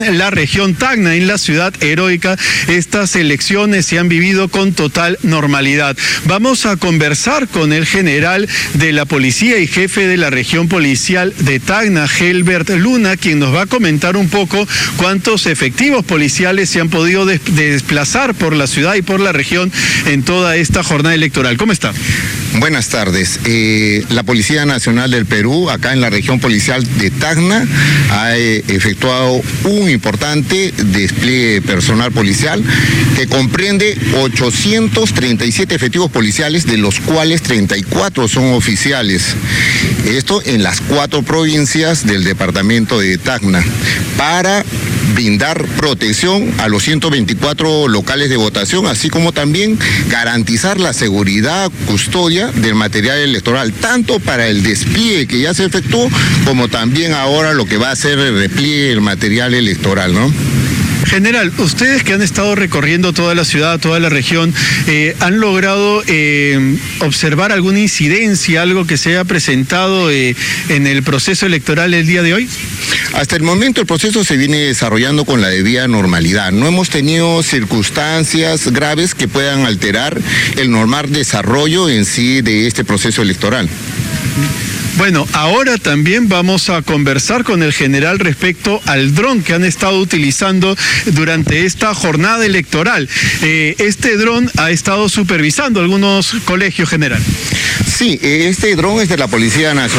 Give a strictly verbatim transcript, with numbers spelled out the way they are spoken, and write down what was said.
La región Tacna, en la ciudad heroica, estas elecciones se han vivido con total normalidad. Vamos a conversar con el general de la policía y jefe de la región policial de Tacna, Helbert Luna, quien nos va a comentar un poco cuántos efectivos policiales se han podido des- desplazar por la ciudad y por la región en toda esta jornada electoral. ¿Cómo está? Buenas tardes. Eh, la Policía Nacional del Perú, acá en la región policial de Tacna, ha eh, efectuado un importante despliegue personal policial que comprende ochocientos treinta y siete efectivos policiales, de los cuales treinta y cuatro son oficiales. Esto en las cuatro provincias del departamento de Tacna, para brindar protección a los ciento veinticuatro locales de votación, así como también garantizar la seguridad, custodia del material electoral, tanto para el despliegue que ya se efectuó, como también ahora lo que va a ser el repliegue del material electoral, ¿no? General, ustedes que han estado recorriendo toda la ciudad, toda la región, eh, ¿han logrado eh, observar alguna incidencia, algo que se haya presentado eh, en el proceso electoral el día de hoy? Hasta el momento el proceso se viene desarrollando con la debida normalidad. No hemos tenido circunstancias graves que puedan alterar el normal desarrollo en sí de este proceso electoral. Bueno, ahora también vamos a conversar con el general respecto al dron que han estado utilizando durante esta jornada electoral. Eh, este dron ha estado supervisando algunos colegios, general. Sí, este dron es de la Policía Nacional.